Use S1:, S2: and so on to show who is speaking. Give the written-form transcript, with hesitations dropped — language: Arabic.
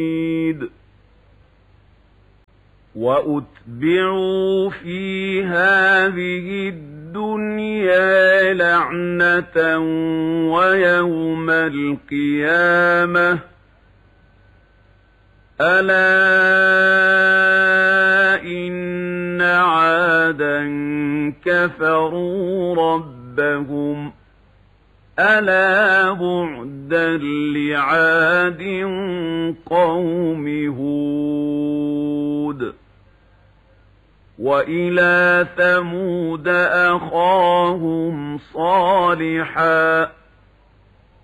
S1: وأتبعوا في هذه الدنيا لعنة ويوم القيامة ألا إن عادا كفروا ربهم ألا بعدا لعاد قوم هود وإلى ثمود أخاهم صالحا